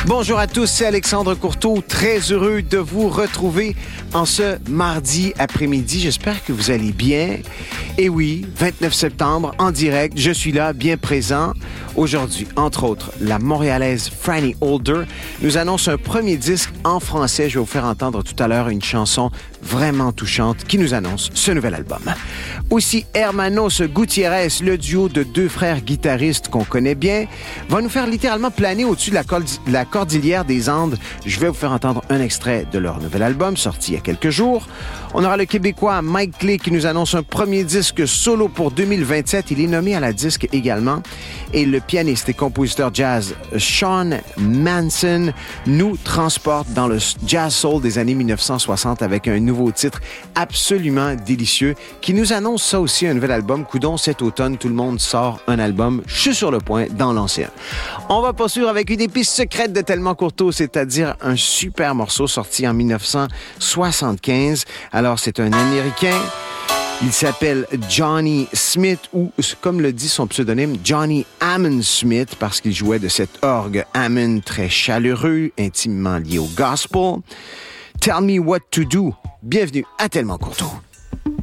Bonjour à tous, c'est Alexandre Courteau, très heureux de vous retrouver en ce mardi après-midi. J'espère que vous allez bien. Et oui, 29 septembre, en direct, je suis là, bien présent. Aujourd'hui, entre autres, la Montréalaise Franny Holder nous annonce un premier disque en français. Je vais vous faire entendre tout à l'heure une chanson vraiment touchante qui nous annonce ce nouvel album. Aussi, Hermanos Gutiérrez, le duo de deux frères guitaristes qu'on connaît bien, va nous faire littéralement planer au-dessus de la cordillère des Andes. Je vais vous faire entendre un extrait de leur nouvel album sorti il y a quelques jours. On aura le Québécois Mike Clay qui nous annonce un premier disque solo pour 2027. Il est nommé à la disque également. Et le pianiste et compositeur jazz Sean Manson nous transporte dans le jazz soul des années 1960 avec un nouveau titre absolument délicieux qui nous annonce ça aussi, un nouvel album. Coudon, cet automne, tout le monde sort un album. Je suis sur le point d'en lancer un. On va poursuivre avec une épice secrète de Tellement Courteau, c'est-à-dire un super morceau sorti en 1975. Alors, c'est un Américain. Il s'appelle Johnny Smith, ou comme le dit son pseudonyme, Johnny Hammond Smith, parce qu'il jouait de cet orgue Hammond très chaleureux, intimement lié au gospel. Tell Me What to Do. Bienvenue à Tellement Courteau.